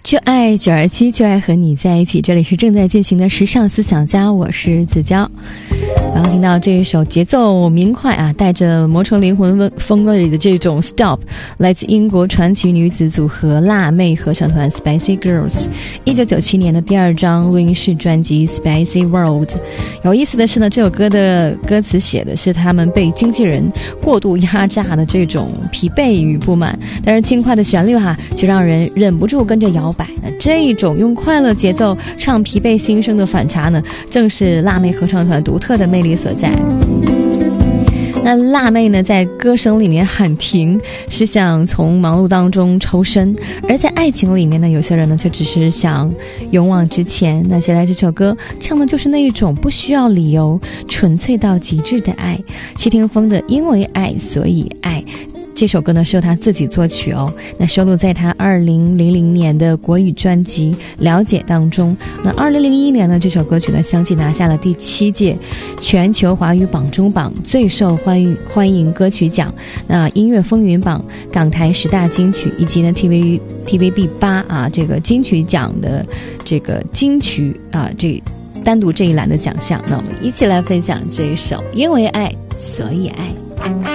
就爱927，就爱和你在一起。这里是正在进行的时尚思想家，我是子娇。刚刚听到这一首节奏明快啊，带着魔城灵魂风格里的这种 Stop， 来自英国传奇女子组合辣妹合唱团 Spicy Girls 1997年的第2张录音室专辑 Spicy World。 有意思的是呢，这首歌的歌词写的是他们被经纪人过度压榨的这种疲惫与不满，但是轻快的旋律却让人忍不住跟着摇摆。这一种用快乐节奏唱疲惫心声的反差呢，正是辣妹合唱团独特的魅力所在。那辣妹呢，在歌声里面喊停，是想从忙碌当中抽身；而在爱情里面呢，有些人呢却只是想勇往直前。那接下来这首歌唱的就是那一种不需要理由、纯粹到极致的爱。谢霆锋的《因为爱所以爱》。这首歌呢是由他自己作曲哦，那收录在他2000年的国语专辑《了解》当中。那2001年呢，这首歌曲呢相继拿下了第7届全球华语榜中榜最受欢迎歌曲奖，那音乐风云榜、港台10大金曲以及呢 TVB 8这个金曲奖的这个金曲这单独这一栏的奖项。那我们一起来分享这一首《因为爱所以爱》。